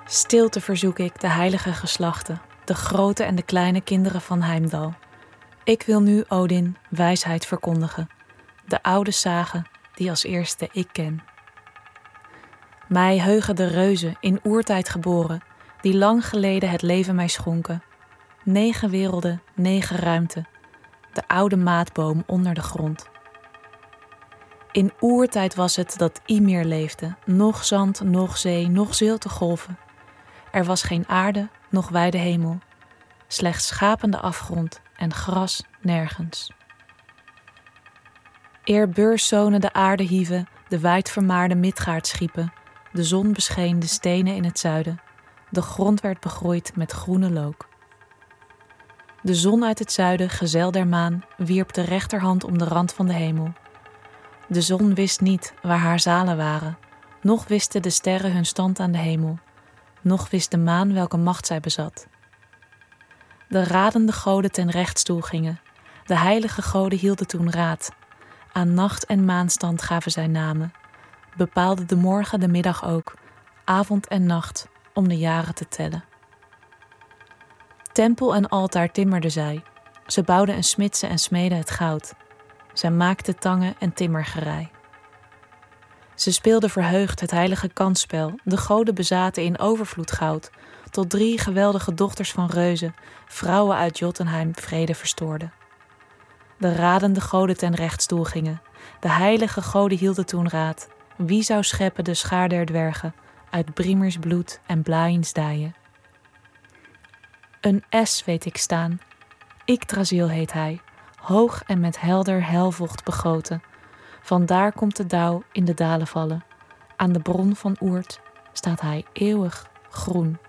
Stilte verzoek ik de heilige geslachten, de grote en de kleine kinderen van Heimdall. Ik wil nu Odin wijsheid verkondigen, de oude sage die als eerste ik ken. Mij heugen de reuzen in oertijd geboren, die lang geleden het leven mij schonken. 9 werelden, 9 ruimten, de oude maatboom onder de grond. In oertijd was het dat Ymir leefde, noch zand, noch zee, noch zilte golven. Er was geen aarde, noch wijde hemel, slechts schapende afgrond en gras nergens. Eer beurszonen de aarde hieven, de wijdvermaarde Midgaard schiepen, de zon bescheen de stenen in het zuiden, de grond werd begroeid met groene look. De zon uit het zuiden, gezel der maan, wierp de rechterhand om de rand van de hemel. De zon wist niet waar haar zalen waren, noch wisten de sterren hun stand aan de hemel, noch wist de maan welke macht zij bezat. De radende goden ten rechtstoel gingen, de heilige goden hielden toen raad. Aan nacht en maanstand gaven zij namen, bepaalden de morgen de middag ook, avond en nacht, om de jaren te tellen. Tempel en altaar timmerden zij, ze bouwden en smidsen en smeden het goud. Zij maakten tangen en timmergerei. Ze speelden verheugd het heilige kansspel, de goden bezaten in overvloed goud, tot 3 geweldige dochters van reuzen, vrouwen uit Jotunheim, vrede verstoorden. De radende goden ten rechtstoel gingen, de heilige goden hielden toen raad. Wie zou scheppen de schaar der dwergen, uit Brimers bloed en Blains dijen? Een S weet ik staan, Yggdrasil heet hij, hoog en met helder helvocht begoten. Vandaar komt de dauw in de dalen vallen, aan de bron van Oert staat hij eeuwig groen.